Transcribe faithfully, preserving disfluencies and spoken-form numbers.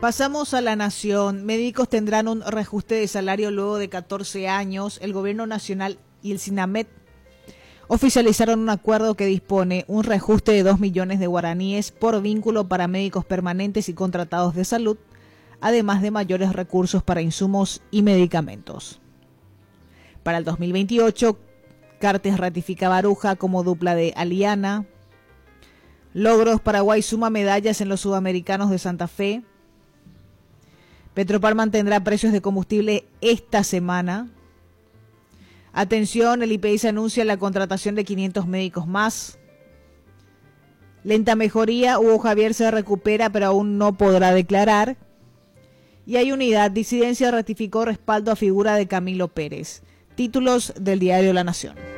Pasamos a La Nación. Médicos tendrán un reajuste de salario luego de catorce años. El Gobierno Nacional y el SINAMED oficializaron un acuerdo que dispone un reajuste de dos millones de guaraníes por vínculo para médicos permanentes y contratados de salud, además de mayores recursos para insumos y medicamentos. Para el dos mil veintiocho, Cartes ratifica a Baruja como dupla de Aliana. Logros: Paraguay suma medallas en los Sudamericanos de Santa Fe. Petropar mantendrá precios de combustible esta semana. Atención, el I P I se anuncia la contratación de quinientos médicos más. Lenta mejoría, Hugo Javier se recupera pero aún no podrá declarar. Y hay unidad, disidencia ratificó respaldo a figura de Camilo Pérez. Títulos del diario La Nación.